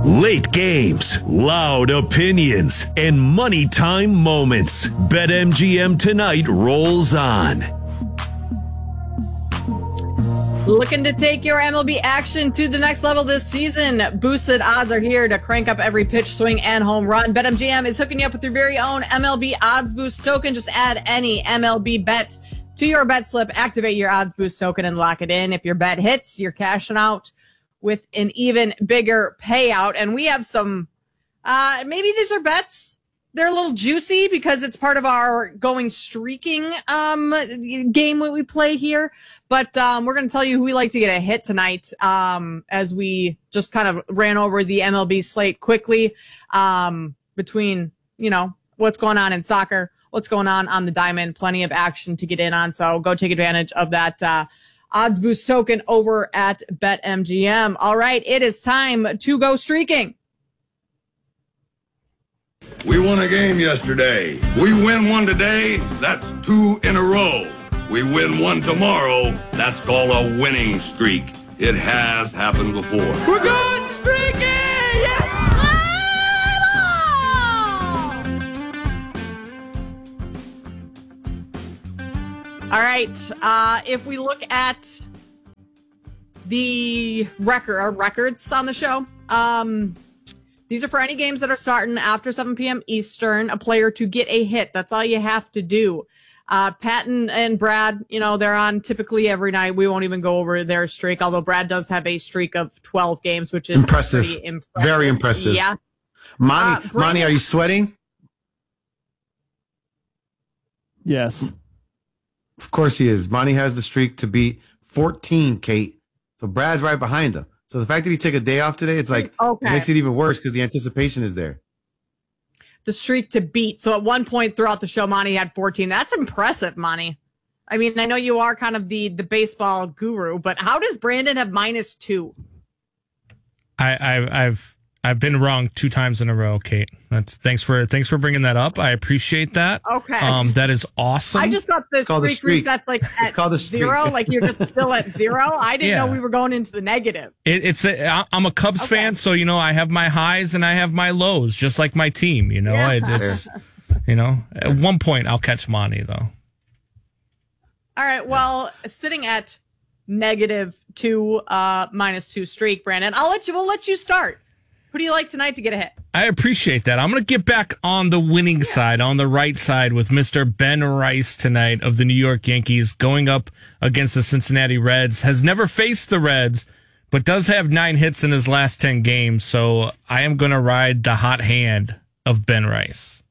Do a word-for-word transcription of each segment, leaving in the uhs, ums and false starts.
Late games, loud opinions, and money time moments. BetMGM tonight rolls on. Looking to take your M L B action to the next level this season? Boosted odds are here to crank up every pitch, swing, and home run. BetMGM is hooking you up with your very own M L B Odds Boost token. Just add any M L B bet to your bet slip, activate your Odds Boost token, and lock it in. If your bet hits, you're cashing out with an even bigger payout. And we have some, uh, maybe these are bets. They're a little juicy because it's part of our going streaking um, game that we play here. But um, we're going to tell you who we like to get a hit tonight um, as we just kind of ran over the M L B slate quickly um, between, you know, what's going on in soccer, what's going on on the diamond, plenty of action to get in on. So go take advantage of that uh, Odds Boost token over at BetMGM. All right, it is time to go streaking. We won a game yesterday. We win one today, that's two in a row. We win one tomorrow, that's called a winning streak. It has happened before. We're going streaking! Yes! All right. Uh, if we look at the record, our records on the show, um, these are for any games that are starting after seven p.m. Eastern, a player to get a hit. That's all you have to do. Uh, Patton and Brad, you know, they're on typically every night. We won't even go over their streak, although Brad does have a streak of twelve games, which is impressive. pretty impressive. Very impressive. Yeah. Monty, Uh, Monty, are you sweating? Yes. Of course he is. Monty has the streak to beat fourteen, Kate. So Brad's right behind him. So the fact that he took a day off today, it's like, Okay. it makes it even worse because the anticipation is there. The streak to beat. So at one point throughout the show, Monty had fourteen. That's impressive, Monty. I mean, I know you are kind of the, the baseball guru, but how does Brandon have minus two? I, I, I've I've been wrong two times in a row, Kate. That's thanks for thanks for bringing that up. I appreciate that. Okay. Um, that is awesome. I just thought the called the streak, streak. resets like It's at called the streak. zero, like you're just still at zero. I didn't Yeah. know we were going into the negative. It, it's a, I- I'm a Cubs Okay. fan, so you know I have my highs and I have my lows, just like my team. You know, Yeah. it, it's you know at one point I'll catch Monty though. All right. Well, sitting at negative two, uh, minus two streak, Brandon. I'll let you. We'll let you start. Who do you like tonight to get a hit? I appreciate that. I'm going to get back on the winning yeah. side, on the right side, with Mister Ben Rice tonight of the New York Yankees going up against the Cincinnati Reds. Has never faced the Reds, but does have nine hits in his last ten games. So I am going to ride the hot hand of Ben Rice.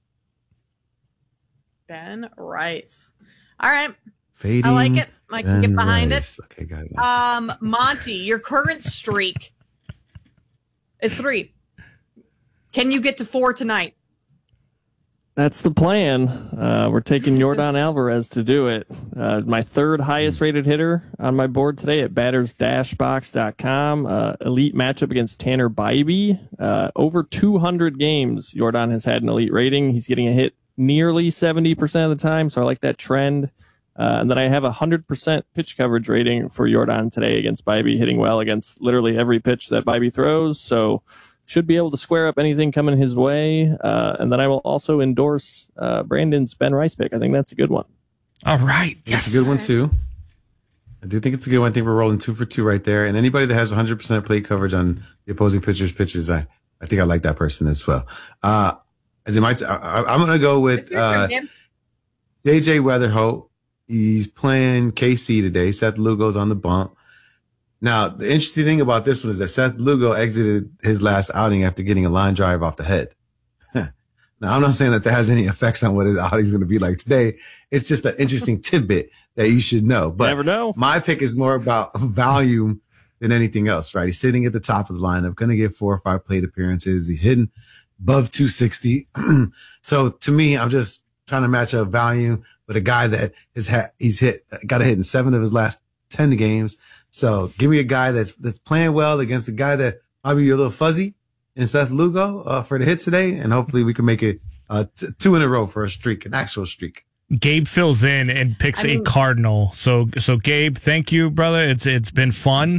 Ben Rice. All right. Fading I like it. I can get behind Rice. it. Okay, got it. Um, Monty, your current streak is three. Can you get to four tonight? That's the plan. Uh, we're taking Yordan Alvarez to do it. Uh, my third highest rated hitter on my board today at batters dash box dot com. Uh, elite matchup against Tanner Bybee. Uh, over two hundred games, Yordan has had an elite rating. He's getting a hit nearly seventy percent of the time, so I like that trend. Uh, and then I have a one hundred percent pitch coverage rating for Yordan today against Bybee, hitting well against literally every pitch that Bybee throws. So should be able to square up anything coming his way. Uh, and then I will also endorse uh, Brandon's Ben Rice pick. I think that's a good one. All right. Yes. It's a good one, too. I do think it's a good one. I think we're rolling two for two right there. And anybody that has one hundred percent plate coverage on the opposing pitcher's pitches, I, I think I like that person as well. Uh, as you might, I, I'm going to go with uh, J J Weatherholt. He's playing K C today. Seth Lugo's on the bump. Now, the interesting thing about this one is that Seth Lugo exited his last outing after getting a line drive off the head. Now, I'm not saying that that has any effects on what his outing's going to be like today. It's just an interesting tidbit that you should know. But never know. My pick is more about volume than anything else, right? He's sitting at the top of the lineup, going to get four or five plate appearances. He's hitting above two sixty. So to me, I'm just trying to match up volume with a guy that has had, he's hit, got a hit in seven of his last ten games. So give me a guy that's that's playing well against a guy that might be a little fuzzy in Seth Lugo uh, for the hit today, and hopefully we can make it uh, t- two in a row for a streak, an actual streak. Gabe fills in and picks I mean, a Cardinal. So so Gabe, thank you, brother. It's it's been fun.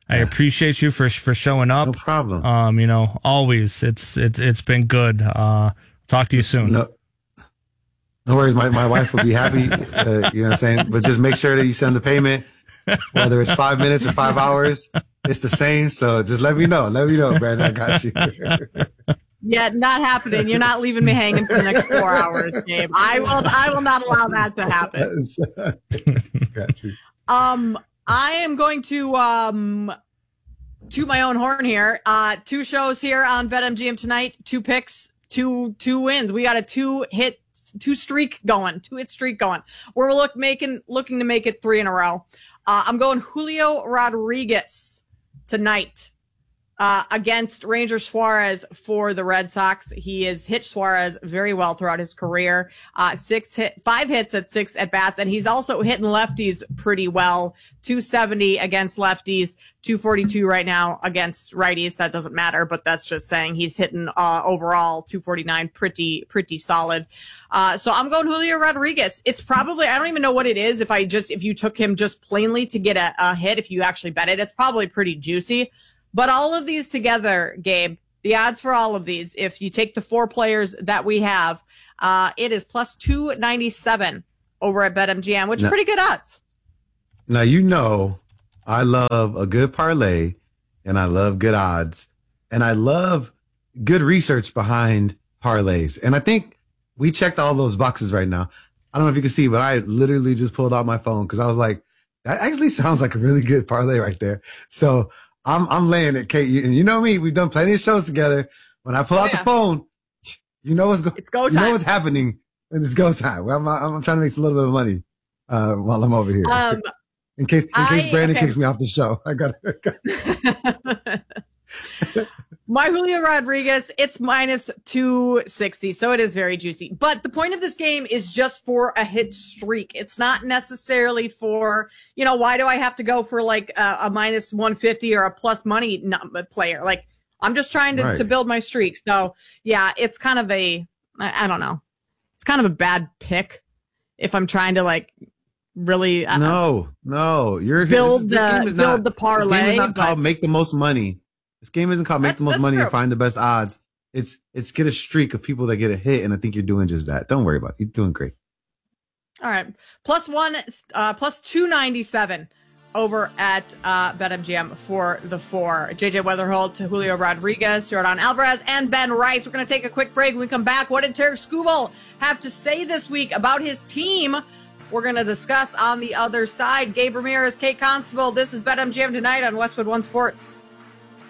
I appreciate you for for showing up. No problem. Um, you know, always. It's it's it's been good. Uh, talk to you soon. No, no worries. My my wife will be happy. Uh, you know what I'm saying? But just make sure that you send the payment, whether it's five minutes or five hours. It's the same. So just let me know. Let me know, Brandon. I got you. Yeah, not happening. You're not leaving me hanging for the next four hours, Gabe. I will. I will not allow that to happen. Got you. Um, I am going to um, toot my own horn here. Uh, two shows here on BetMGM tonight. Two picks, two two wins. We got a two hit, two streak going, two hit streak going. We're look making looking to make it three in a row. Uh, I'm going Julio Rodriguez tonight. Uh, against Ranger Suarez for the Red Sox. He has hit Suarez very well throughout his career. Uh, six hit, five hits at six at bats, and he's also hitting lefties pretty well. two seventy against lefties, two forty-two right now against righties. That doesn't matter, but that's just saying he's hitting, uh, overall two forty-nine pretty, pretty solid. Uh, so I'm going Julio Rodriguez. It's probably, I don't even know what it is if I just, if you took him just plainly to get a, a hit, if you actually bet it, it's probably pretty juicy. But all of these together, Gabe, the odds for all of these, if you take the four players that we have, uh, it is plus two ninety-seven over at BetMGM, which is now, pretty good odds. Now, you know, I love a good parlay and I love good odds and I love good research behind parlays. And I think we checked all those boxes right now. I don't know if you can see, but I literally just pulled out my phone because I was like, that actually sounds like a really good parlay right there. So I'm I'm laying it, Kate. You, and you know me, we've done plenty of shows together. When I pull out yeah. the phone, you know what's going. It's go You time. know what's happening, and it's go time. Well, I'm, I'm trying to make a little bit of money uh, while I'm over here. Um, in case in I, case Brandon okay. kicks me off the show, I got to. My Julio Rodriguez, it's minus two sixty, so it is very juicy. But the point of this game is just for a hit streak. It's not necessarily for, you know, why do I have to go for like a, a minus one fifty or a plus money player? Like, I'm just trying to, Right. to build my streak. So, yeah, it's kind of a, I, I don't know. It's kind of a bad pick if I'm trying to, like, really uh, no, no. You're build, this, this the, game is build not, the parlay. This game is not but- called make the most money. This game isn't called make That's- the most that's money true. and find the best odds. It's it's get a streak of people that get a hit, and I think you're doing just that. Don't worry about it. You're doing great. All right. Plus one, uh, plus two ninety-seven over at uh, BetMGM for the four. J J Weatherholt, Julio Rodriguez, Jordan Alvarez, and Ben Wright. We're going to take a quick break. When we come back, what did Tarek Skubal have to say this week about his team? We're going to discuss on the other side. Gabe Ramirez, Kate Constable. This is BetMGM tonight on Westwood One Sports.